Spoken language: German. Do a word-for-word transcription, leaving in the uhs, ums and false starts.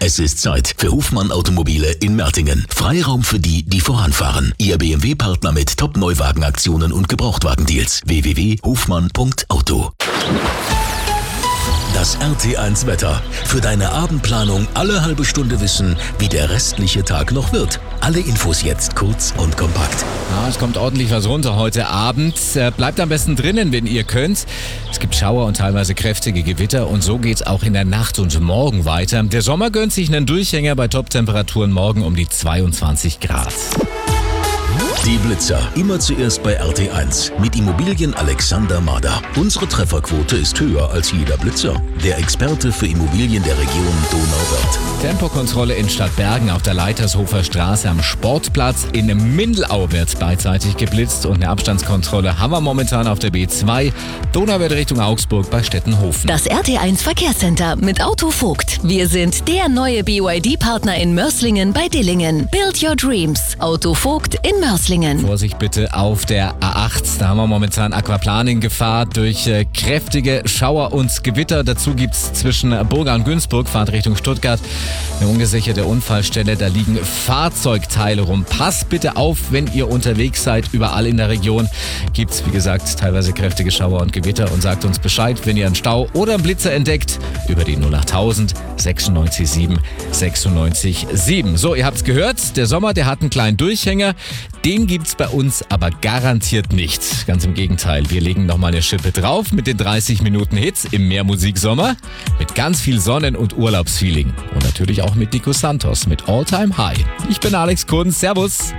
Es ist Zeit für Hofmann Automobile in Mertingen. Freiraum für die, die voranfahren. Ihr B M W-Partner mit Top-Neuwagenaktionen und Gebrauchtwagendeals. w w w punkt hofmann punkt auto. Das R T eins Wetter. Für deine Abendplanung alle halbe Stunde wissen, wie der restliche Tag noch wird. Alle Infos jetzt kurz und kompakt. Ja, es kommt ordentlich was runter heute Abend. Äh, bleibt am besten drinnen, wenn ihr könnt. Es gibt Schauer und teilweise kräftige Gewitter und so geht's auch in der Nacht und morgen weiter. Der Sommer gönnt sich einen Durchhänger bei Top-Temperaturen morgen um die zweiundzwanzig Grad. Die Blitzer. Immer zuerst bei R T eins. Mit Immobilien Alexander Mader. Unsere Trefferquote ist höher als jeder Blitzer. Der Experte für Immobilien der Region Donauwörth. Tempokontrolle in Stadtbergen auf der Leitershofer Straße am Sportplatz. In Mindelau wird beidseitig geblitzt und eine Abstandskontrolle haben wir momentan auf der B zwei. Donauwörth Richtung Augsburg bei Stettenhofen. Das R T eins Verkehrscenter mit Autovogt. Wir sind der neue B Y D-Partner in Mörslingen bei Dillingen. Build your dreams. Autovogt in Mörslingen. Vorsicht bitte auf der A acht. Da haben wir momentan Aquaplaning-Gefahr durch äh, kräftige Schauer und Gewitter. Dazu gibt es zwischen Burga und Günzburg, Fahrt Richtung Stuttgart, eine ungesicherte Unfallstelle. Da liegen Fahrzeugteile rum. Passt bitte auf, wenn ihr unterwegs seid. Überall in der Region gibt es, wie gesagt, teilweise kräftige Schauer und Gewitter. Und sagt uns Bescheid, wenn ihr einen Stau oder einen Blitzer entdeckt, über die null achttausend sechsundneunzig sieben sechsundneunzig sieben. So, ihr habt's gehört, der Sommer, der hat einen kleinen Durchhänger. Den gibt's bei uns aber garantiert nicht. Ganz im Gegenteil, wir legen nochmal eine Schippe drauf mit den dreißig Minuten Hits im Mehrmusiksommer. Mit ganz viel Sonnen- und Urlaubsfeeling. Und natürlich auch mit Nico Santos mit All Time High. Ich bin Alex Kunz, servus.